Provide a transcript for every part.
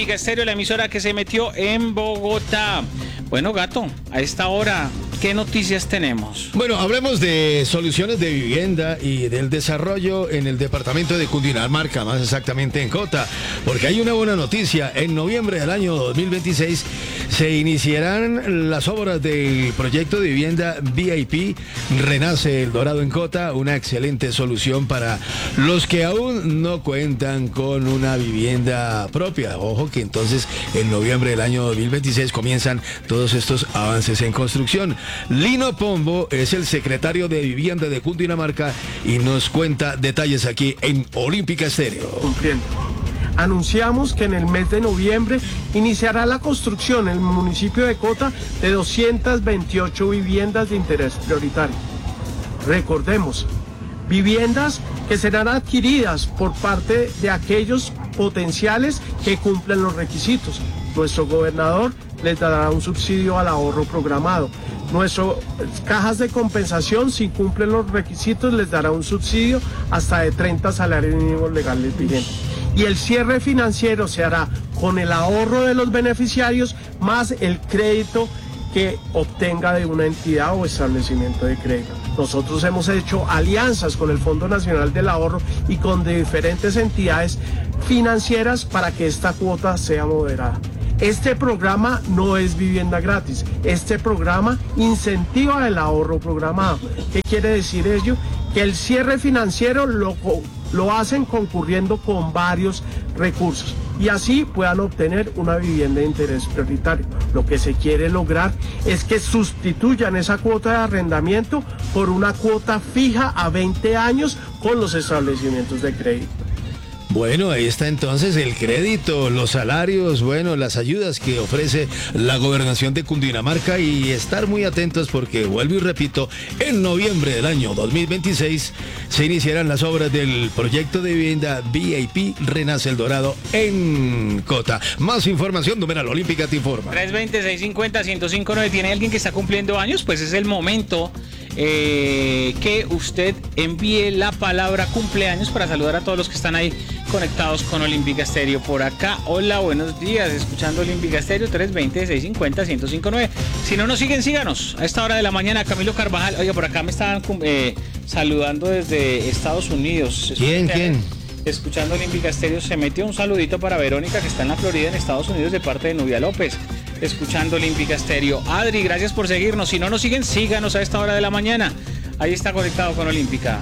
Olímpica Estéreo, la emisora que se metió en Bogotá. Bueno, Gato, a esta hora, ¿qué noticias tenemos? Bueno, hablemos de soluciones de vivienda y del desarrollo en el departamento de Cundinamarca, más exactamente en Cota, porque hay una buena noticia. En noviembre del año 2026 se iniciarán las obras del proyecto de vivienda VIP Renace El Dorado en Cota, una excelente solución para los que aún no cuentan con una vivienda propia. Ojo que entonces en noviembre del año 2026 comienzan todos estos avances en construcción. Lino Pombo es el secretario de Vivienda de Cundinamarca y nos cuenta detalles aquí en Olímpica Estéreo. Cumpliendo. Anunciamos que en el mes de noviembre iniciará la construcción en el municipio de Cota de 228 viviendas de interés prioritario. Recordemos, viviendas que serán adquiridas por parte de aquellos potenciales que cumplen los requisitos. Nuestro gobernador les dará un subsidio al ahorro programado. Nuestras cajas de compensación, si cumplen los requisitos, les dará un subsidio hasta de 30 salarios mínimos legales vigentes. Y el cierre financiero se hará con el ahorro de los beneficiarios más el crédito que obtenga de una entidad o establecimiento de crédito. Nosotros hemos hecho alianzas con el Fondo Nacional del Ahorro y con diferentes entidades financieras para que esta cuota sea moderada. Este programa no es vivienda gratis, este programa incentiva el ahorro programado. ¿Qué quiere decir ello? Que el cierre financiero lo hacen concurriendo con varios recursos y así puedan obtener una vivienda de interés prioritario. Lo que se quiere lograr es que sustituyan esa cuota de arrendamiento por una cuota fija a 20 años con los establecimientos de crédito. Bueno, ahí está entonces el crédito, los salarios, bueno, las ayudas que ofrece la gobernación de Cundinamarca y estar muy atentos porque, vuelvo y repito, en noviembre del año 2026 se iniciarán las obras del proyecto de vivienda VIP Renace El Dorado en Cota. Más información, numeral Olímpica te informa. 320-650-1059, ¿tiene alguien que está cumpliendo años? Pues es el momento que usted envíe la palabra cumpleaños para saludar a todos los que están ahí conectados con Olímpica Estéreo por acá. Hola, buenos días, escuchando Olímpica Estéreo, 320-650-1059. Si no nos siguen, síganos. A esta hora de la mañana, Camilo Carvajal. Oiga, por acá me estaban saludando desde Estados Unidos. ¿Quién? Escuchando Olímpica Estéreo, se metió un saludito para Verónica, que está en la Florida, en Estados Unidos, de parte de Nubia López. Escuchando Olímpica Estéreo. Adri, gracias por seguirnos. Si no nos siguen, síganos a esta hora de la mañana. Ahí está conectado con Olímpica.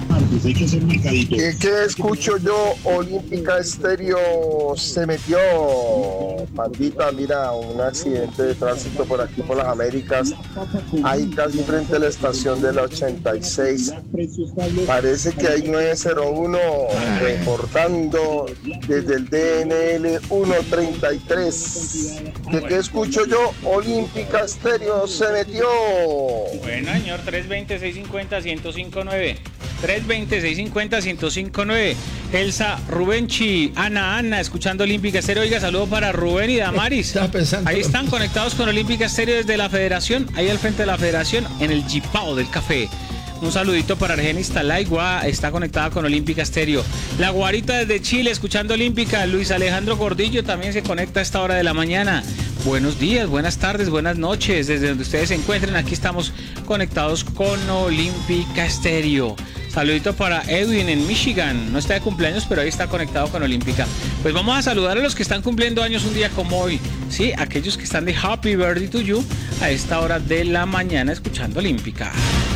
¿Qué escucho yo? Olímpica Estéreo se metió. Pandita, mira, un accidente de tránsito por aquí por las Américas. Ahí casi frente a la estación de la 86. Parece que hay 901 reportando desde el DNL 133. ¿Qué escucho yo? Olímpica Estéreo se metió. Bueno, señor, 320-650-1059. 320-650-1059. Elsa, Rubenchi, Ana, escuchando Olímpica Estéreo. Oiga, saludo para Rubén y Damaris. Ahí están conectados con Olímpica Estéreo desde la Federación, ahí al frente de la Federación, en el Jipao del Café. Un saludito para Argenis Talaigua, está conectada con Olímpica Estéreo. La Guarita desde Chile, escuchando Olímpica. Luis Alejandro Gordillo también se conecta a esta hora de la mañana. Buenos días, buenas tardes, buenas noches. Desde donde ustedes se encuentren, aquí estamos conectados con Olímpica Estéreo. Saludito para Edwin en Michigan. No está de cumpleaños, pero ahí está conectado con Olímpica. Pues vamos a saludar a los que están cumpliendo años un día como hoy. Sí, aquellos que están de Happy Birthday to You a esta hora de la mañana escuchando Olímpica.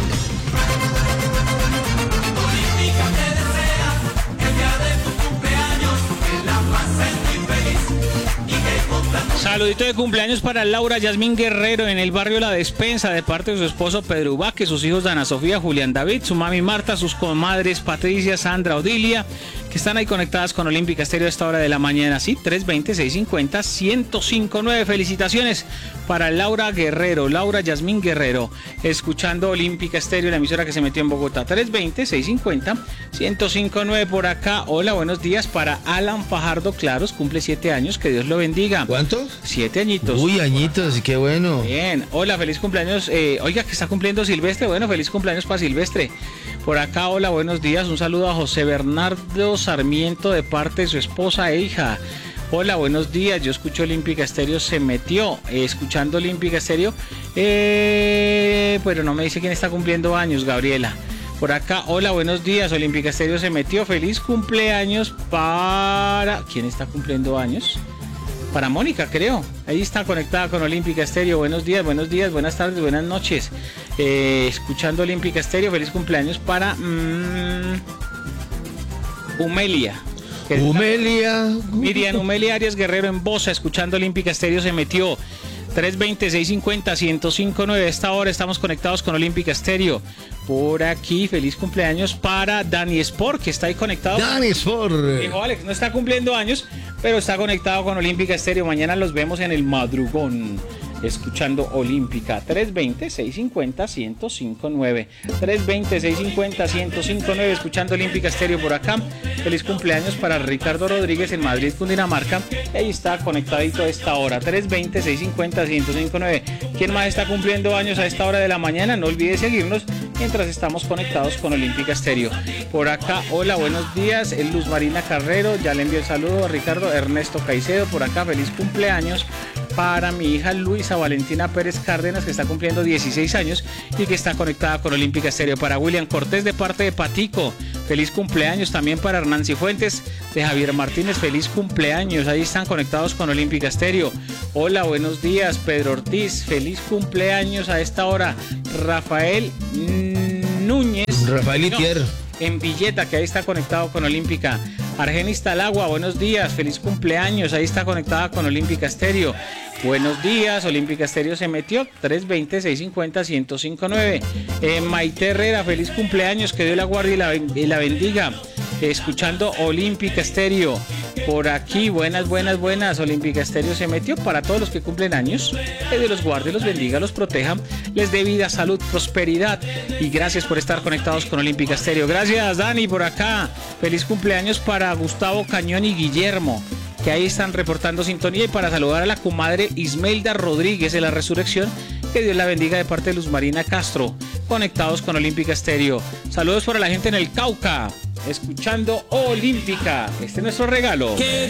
Saludito de cumpleaños para Laura Yasmín Guerrero en el barrio La Despensa, de parte de su esposo Pedro Ubaque, sus hijos Dana Sofía, Julián David, su mami Marta, sus comadres Patricia, Sandra, Odilia, que están ahí conectadas con Olímpica Estéreo a esta hora de la mañana. Sí, 320-650-1059. Felicitaciones para Laura Guerrero, Laura Yasmín Guerrero, escuchando Olímpica Estéreo, la emisora que se metió en Bogotá. 320-650-1059 por acá. Hola, buenos días para Alan Fajardo Claros, cumple 7 años, que Dios lo bendiga. ¿Cuántos? 7 añitos. Uy, añitos, qué bueno. Bien, hola, feliz cumpleaños. Oiga, que está cumpliendo Silvestre. Bueno, feliz cumpleaños para Silvestre. Por acá, hola, buenos días. Un saludo a José Bernardo Sarmiento de parte de su esposa e hija. Hola, buenos días. Yo escucho Olímpica Estéreo, se metió. Escuchando Olímpica Estéreo. Pero no me dice quién está cumpliendo años, Gabriela. Por acá, hola, buenos días. Olímpica Estéreo se metió. Feliz cumpleaños para... ¿Quién está cumpliendo años? Para Mónica, creo. Ahí está conectada con Olímpica Estéreo. Buenos días, buenas tardes, buenas noches. Escuchando Olímpica Estéreo. Feliz cumpleaños para Humelia. Miriam Humelia Arias Guerrero en Bosa, escuchando Olímpica Estéreo, se metió. 320-650-1059. A esta hora estamos conectados con Olímpica Estéreo. Por aquí, feliz cumpleaños para Dani Sport, que está ahí conectado. Dani Sport. Dijo Alex, no está cumpliendo años, pero está conectado con Olímpica Estéreo. Mañana los vemos en el madrugón, escuchando Olímpica. 320-650-1059. 320-650-1059, escuchando Olímpica Estéreo por acá. Feliz cumpleaños para Ricardo Rodríguez en Madrid, Cundinamarca. Ahí está conectadito a esta hora. 320-650-1059. ¿Quién más está cumpliendo años a esta hora de la mañana? No olvide seguirnos mientras estamos conectados con Olímpica Estéreo. Por acá, hola, buenos días. Luz Marina Carrero, ya le envío el saludo a Ricardo. Ernesto Caicedo, por acá, feliz cumpleaños para mi hija Luisa Valentina Pérez Cárdenas, que está cumpliendo 16 años y que está conectada con Olímpica Estéreo. Para William Cortés, de parte de Patico, feliz cumpleaños. También para Hernán Cifuentes, de Javier Martínez, feliz cumpleaños. Ahí están conectados con Olímpica Estéreo. Hola, buenos días. Pedro Ortiz, feliz cumpleaños a esta hora. Rafael Núñez. Rafael Itier. En Villeta, que ahí está conectado con Olímpica. Argenis Talagua, buenos días, feliz cumpleaños, ahí está conectada con Olímpica Estéreo. Buenos días, Olímpica Estéreo se metió. 320-650-1059. Maite Herrera, feliz cumpleaños, que Dios la guarde y la bendiga. Escuchando Olímpica Estéreo. Por aquí, buenas. Olímpica Estéreo se metió para todos los que cumplen años. Que Dios los guarde, los bendiga, los proteja, les dé vida, salud, prosperidad. Y gracias por estar conectados con Olímpica Estéreo. Gracias, Dani, por acá. Feliz cumpleaños para Gustavo Cañón y Guillermo, que ahí están reportando sintonía. Y para saludar a la comadre Ismelda Rodríguez de la Resurrección, que Dios la bendiga, de parte de Luz Marina Castro, conectados con Olímpica Estéreo. Saludos para la gente en el Cauca, escuchando Olímpica. Este es nuestro regalo.